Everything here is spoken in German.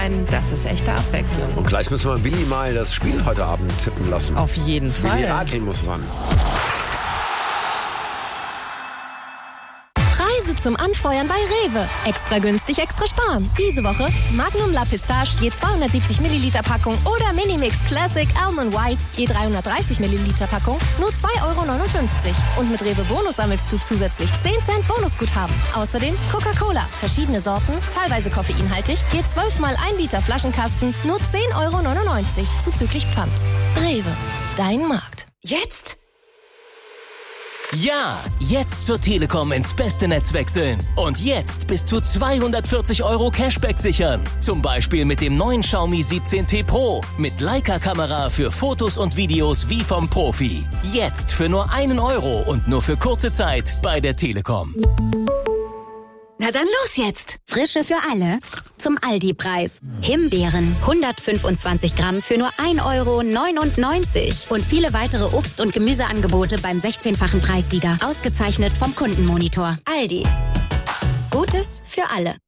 Das ist echte Abwechslung. Und gleich müssen wir Willi mal das Spiel heute Abend tippen lassen. Auf jeden Fall. Willi Rakel muss ran. Preise zum Anfeuern bei Rewe. Extra günstig, extra sparen. Diese Woche Magnum La Pistache je 270 Milliliter Packung oder Minimix Classic Almond White je 330 Milliliter Packung nur 2,59 €. Und mit Rewe Bonus sammelst du zusätzlich 10 Cent Bonusguthaben. Außerdem Coca-Cola, verschiedene Sorten, teilweise koffeinhaltig, je 12 mal 1 Liter Flaschenkasten nur 10,99 € zuzüglich Pfand. Rewe, dein Markt. Jetzt? Ja, jetzt zur Telekom ins beste Netz wechseln. Und jetzt bis zu 240 € Cashback sichern. Zum Beispiel mit dem neuen Xiaomi 17T Pro. Mit Leica-Kamera für Fotos und Videos wie vom Profi. Jetzt für nur 1 € und nur für kurze Zeit bei der Telekom. Na dann los jetzt. Frische für alle zum Aldi-Preis. Himbeeren 125 Gramm für nur 1,99 € und viele weitere Obst- und Gemüseangebote beim 16-fachen Preissieger. Ausgezeichnet vom Kundenmonitor. Aldi. Gutes für alle.